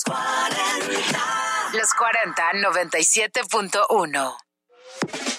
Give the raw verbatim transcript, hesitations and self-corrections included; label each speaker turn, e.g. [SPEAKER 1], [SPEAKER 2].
[SPEAKER 1] cuarenta. Los cuarenta, noventa y siete punto uno.